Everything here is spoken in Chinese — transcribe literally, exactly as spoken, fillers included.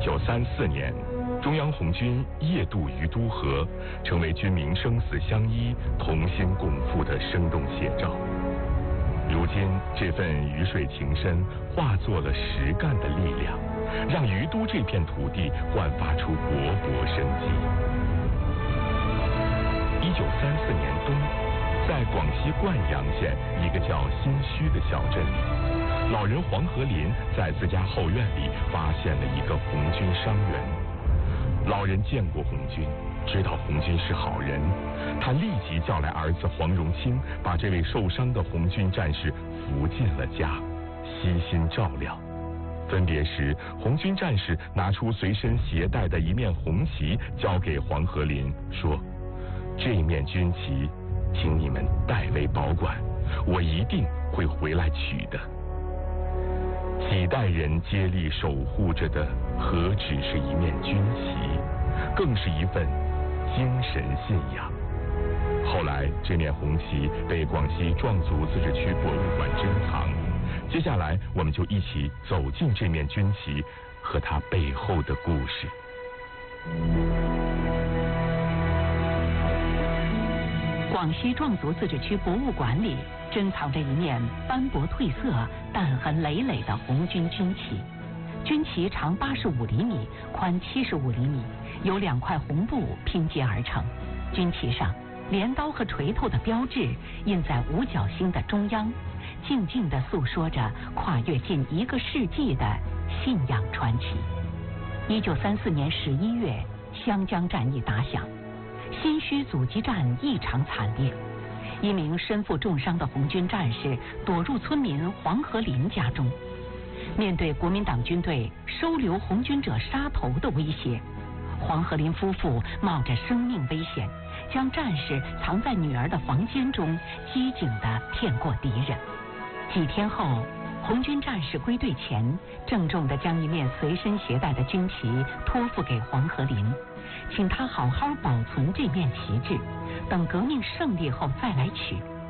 一九三四年，中央红军夜渡于都河，成为军民生死相依、同心共赴的生动写照。如今，这份鱼水情深化作了实干的力量，让于都这片土地焕发出勃勃生机。一九三四年冬，在广西灌阳县一个叫新圩的小镇里，老人黄和林在自家后院里发现了一个红军伤员。老人见过红军，知道红军是好人，他立即叫来儿子黄荣清，把这位受伤的红军战士扶进了家，悉心照料。分别时，红军战士拿出随身携带的一面红旗，交给黄和林，说：“这面军旗，请你们代为保管，我一定会回来取的。”几代人接力守护着的，何止是一面军旗，更是一份精神信仰。后来，这面红旗被广西壮族自治区博物馆珍藏。接下来，我们就一起走进这面军旗和它背后的故事。 广西壮族自治区博物馆里珍藏着一面斑驳褪色、弹痕累累的红军军旗。军旗长八十五厘米，宽七十五厘米，由两块红布拼接而成。军旗上，镰刀和锤头的标志印在五角星的中央，静静地诉说着跨越近一个世纪的信仰传奇。一九三四年十一月，湘江战役打响。新圩阻击战异常惨烈，一名身负重伤的红军战士躲入村民黄和林家中。面对国民党军队收留红军者杀头的威胁，黄和林夫妇冒着生命危险，将战士藏在女儿的房间中，机警地骗过敌人。几天后，红军战士归队前，郑重地将一面随身携带的军旗托付给黄和林，请他好好保存这面旗帜，等革命胜利后再来取。